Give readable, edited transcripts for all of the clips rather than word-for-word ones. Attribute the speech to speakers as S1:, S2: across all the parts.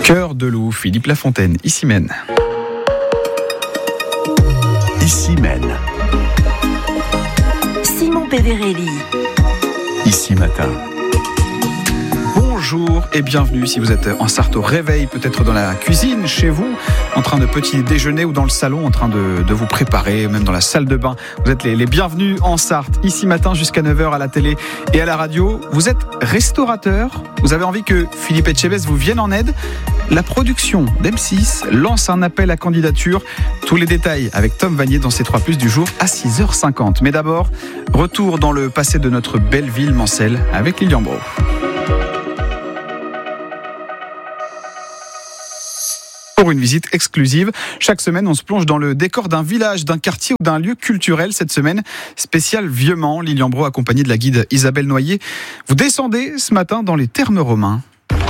S1: Cœur de loup, Philippe Lafontaine, ici Maine.
S2: Ici Maine.
S3: Simon Péverelli.
S2: Ici Matin.
S1: Bonjour et bienvenue si vous êtes en Sarthe au réveil, peut-être dans la cuisine, chez vous, en train de petit déjeuner ou dans le salon, en train de vous préparer, même dans la salle de bain. Vous êtes les bienvenus en Sarthe, ici matin jusqu'à 9h à la télé et à la radio. Vous êtes restaurateur, vous avez envie que Philippe Etchebest vous vienne en aide. La production d'M6 lance un appel à candidature. Tous les détails avec Tom Vanier dans ses 3+ du jour à 6h50. Mais d'abord, retour dans le passé de notre belle ville mancelle avec Lilian Brault. Pour une visite exclusive. Chaque semaine, on se plonge dans le décor d'un village, d'un quartier ou d'un lieu culturel. Cette semaine, spécial Vieux-Mans. Lilian Brault, accompagné de la guide Isabelle Noyer. Vous descendez ce matin dans les thermes romains.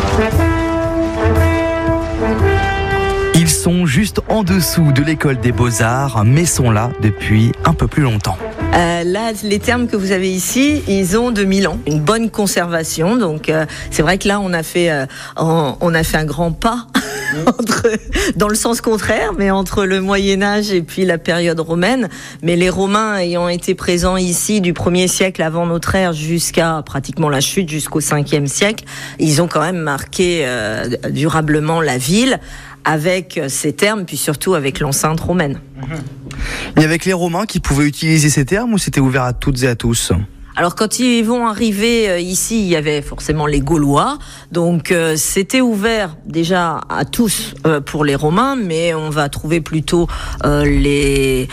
S4: Ils sont juste en dessous de l'école des Beaux-Arts, mais sont là depuis un peu plus longtemps.
S5: Là, les thermes que vous avez ici, ils ont 2000 ans. Une bonne conservation. Donc, c'est vrai que là, on a fait un grand pas dans le sens contraire, mais entre le Moyen-Âge et puis la période romaine. Mais les Romains ayant été présents ici du 1er siècle avant notre ère jusqu'à pratiquement la chute, jusqu'au 5e siècle, ils ont quand même marqué durablement la ville avec ces termes, puis surtout avec l'enceinte romaine.
S4: Et avec les Romains qui pouvaient utiliser ces termes ou c'était ouvert à toutes et à tous ?
S5: Alors quand ils vont arriver ici, il y avait forcément les Gaulois, donc c'était ouvert déjà à tous pour les Romains, mais on va trouver plutôt les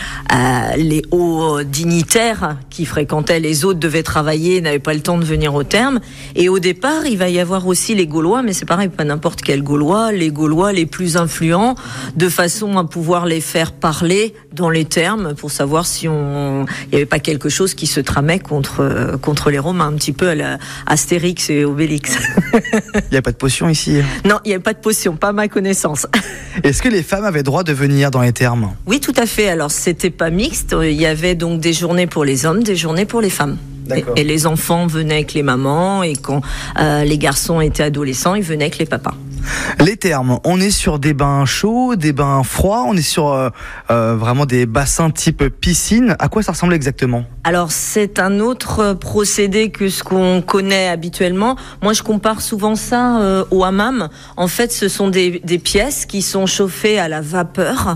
S5: hauts dignitaires qui fréquentaient, les autres devaient travailler, n'avaient pas le temps de venir au terme. Et au départ, il va y avoir aussi les Gaulois, mais c'est pareil, pas n'importe quel Gaulois, les Gaulois les plus influents, de façon à pouvoir les faire parler dans les termes pour savoir si il n'y avait pas quelque chose qui se tramait contre les Romains, un petit peu à la Astérix et Obélix.
S4: Il n'y a pas de potion ici ?
S5: Non, il n'y avait pas de potion, pas à ma connaissance.
S4: Est-ce que les femmes avaient droit de venir dans les thermes ?
S5: Oui, tout à fait. Alors, c'était pas mixte. Il y avait donc des journées pour les hommes, des journées pour les femmes. Et les enfants venaient avec les mamans, et quand les garçons étaient adolescents, ils venaient avec les papas.
S4: Les thermes, on est sur des bains chauds, des bains froids, on est sur vraiment des bassins type piscine. À quoi ça ressemble exactement ?
S5: Alors, c'est un autre procédé que ce qu'on connaît habituellement. Moi, je compare souvent ça au hammam. En fait, ce sont des pièces qui sont chauffées à la vapeur.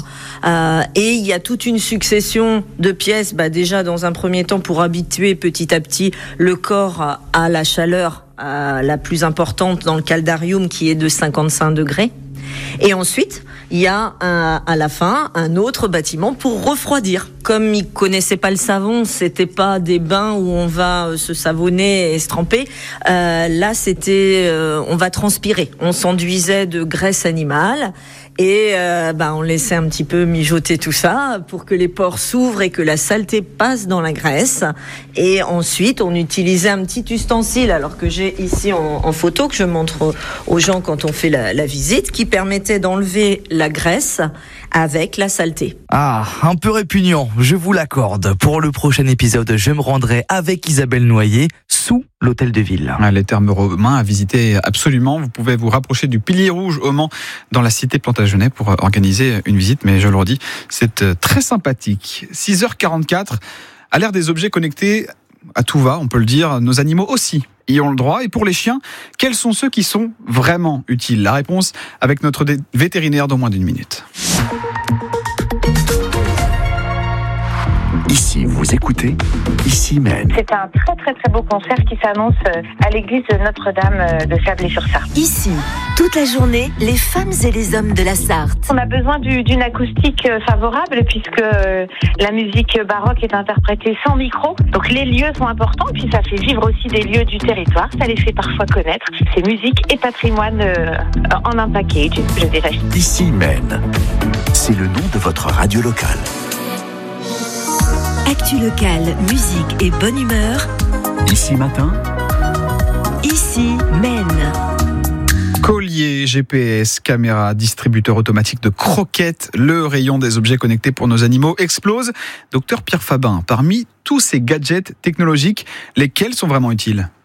S5: Et il y a toute une succession de pièces, déjà dans un premier temps pour habituer petit à petit le corps à la chaleur la plus importante dans le caldarium qui est de 55 degrés. Et ensuite, il y a à la fin un autre bâtiment pour refroidir. Comme ils connaissaient pas le savon, c'était pas des bains où on va se savonner et se tremper. Là, c'était on va transpirer. On s'enduisait de graisse animale. Et on laissait un petit peu mijoter tout ça pour que les pores s'ouvrent et que la saleté passe dans la graisse. Et ensuite, on utilisait un petit ustensile, alors que j'ai ici en photo, que je montre aux gens quand on fait la visite, qui permettait d'enlever la graisse avec la saleté.
S4: Ah, un peu répugnant, je vous l'accorde. Pour le prochain épisode, je me rendrai avec Isabelle Noyer sous l'hôtel de ville.
S1: Les thermes romains à visiter absolument. Vous pouvez vous rapprocher du Pilier Rouge au Mans dans la cité Plantagenet pour organiser une visite. Mais je le redis, c'est très sympathique. 6h44, à l'ère des objets connectés, à tout va, on peut le dire, nos animaux aussi y ont le droit. Et pour les chiens, quels sont ceux qui sont vraiment utiles ? La réponse avec notre vétérinaire dans moins d'une minute.
S2: Ici, vous écoutez Ici Maine.
S6: C'est un très très très beau concert qui s'annonce à l'église de Notre-Dame de Sablé-sur-Sarthe.
S3: Ici, toute la journée, les femmes et les hommes de la Sarthe.
S6: On a besoin d'une acoustique favorable puisque la musique baroque est interprétée sans micro. Donc les lieux sont importants, puis ça fait vivre aussi des lieux du territoire. Ça les fait parfois connaître. C'est musique et patrimoine en un package, je dirais.
S2: Ici Maine. C'est le nom de votre radio locale.
S3: Actu locale, musique et bonne humeur.
S2: Ici Matin.
S3: Ici Maine.
S1: Collier, GPS, caméra, distributeur automatique de croquettes, le rayon des objets connectés pour nos animaux explose. Docteur Pierre Fabin, parmi tous ces gadgets technologiques, lesquels sont vraiment utiles ?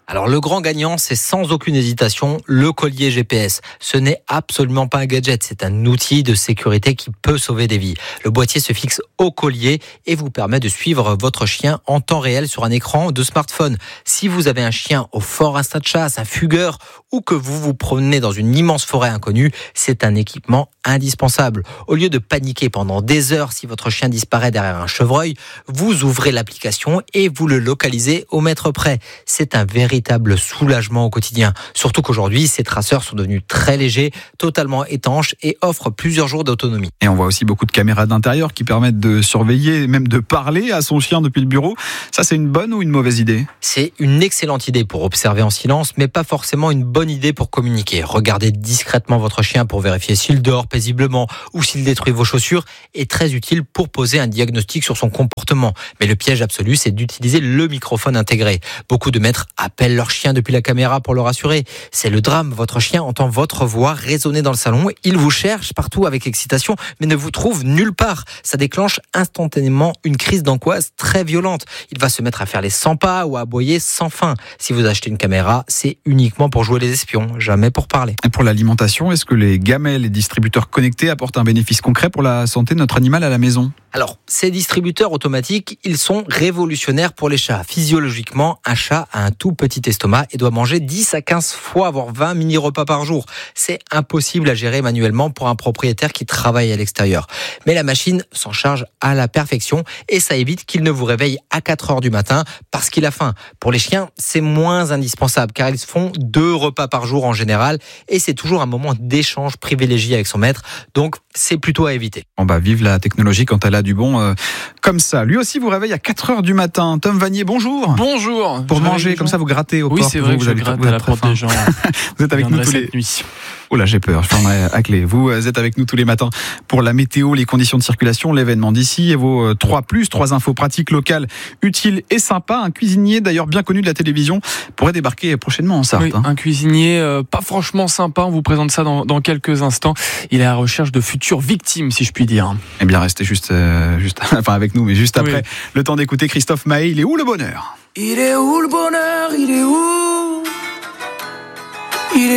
S7: Alors le grand gagnant, c'est sans aucune hésitation le collier GPS. Ce n'est absolument pas un gadget, c'est un outil de sécurité qui peut sauver des vies. Le boîtier se fixe au collier et vous permet de suivre votre chien en temps réel sur un écran de smartphone. Si vous avez un chien au fort instinct de chasse, un fugueur ou que vous vous promenez dans une immense forêt inconnue, c'est un équipement indispensable. Au lieu de paniquer pendant des heures si votre chien disparaît derrière un chevreuil, vous ouvrez l'application et vous le localisez au mètre près. C'est un véritable soulagement au quotidien. Surtout qu'aujourd'hui, ces traceurs sont devenus très légers, totalement étanches et offrent plusieurs jours d'autonomie.
S1: Et on voit aussi beaucoup de caméras d'intérieur qui permettent de surveiller, même de parler à son chien depuis le bureau. Ça, c'est une bonne ou une mauvaise idée ?
S7: C'est une excellente idée pour observer en silence, mais pas forcément une bonne idée pour communiquer. Regardez discrètement votre chien pour vérifier s'il dort paisiblement ou s'il détruit vos chaussures est très utile pour poser un diagnostic sur son comportement. Mais le piège absolu, c'est d'utiliser le microphone intégré. Beaucoup de maîtres appellent leur chien depuis la caméra pour le rassurer. C'est le drame. Votre chien entend votre voix résonner dans le salon. Il vous cherche partout avec excitation, mais ne vous trouve nulle part. Ça déclenche instantanément une crise d'angoisse très violente. Il va se mettre à faire les 100 pas ou à aboyer sans fin. Si vous achetez une caméra, c'est uniquement pour jouer les espions, jamais pour parler.
S1: Et pour l'alimentation, est-ce que les gamelles et distributeurs connectés apportent un bénéfice concret pour la santé de notre animal à la maison ?
S7: Alors, ces distributeurs automatiques, ils sont révolutionnaires pour les chats. Physiologiquement, un chat a un tout petit estomac et doit manger 10 à 15 fois, voire 20 mini-repas par jour. C'est impossible à gérer manuellement pour un propriétaire qui travaille à l'extérieur. Mais la machine s'en charge à la perfection et ça évite qu'il ne vous réveille à 4 heures du matin parce qu'il a faim. Pour les chiens, c'est moins indispensable car ils font 2 repas par jour en général et c'est toujours un moment d'échange privilégié avec son maître. Donc, c'est plutôt à éviter.
S1: On va vive la technologie quand elle a du bon comme ça. Lui aussi vous réveille à 4 heures du matin. Tom Vanier, bonjour.
S8: Bonjour.
S1: Pour manger comme ça, vous grattez aux portes.
S8: Oui, c'est vrai que je gratte à la porte des gens.
S1: Vous êtes avec nous tous les
S8: nuits.
S1: Oh là, j'ai peur, je fermerai à clé. Vous êtes avec nous tous les matins pour la météo, les conditions de circulation, l'événement d'ici et vos 3 infos pratiques locales, utiles et sympas. Un cuisinier d'ailleurs bien connu de la télévision pourrait débarquer prochainement en Sarthe.
S8: Oui, un cuisinier pas franchement sympa, on vous présente ça dans quelques instants. Il est à la recherche de futures victimes, si je puis dire.
S1: Eh bien, restez juste enfin avec nous, mais juste après.
S8: Oui.
S1: Le temps d'écouter Christophe Maé. Il est où le bonheur ?
S9: Il est où le bonheur ? Il est où ? Il est où ?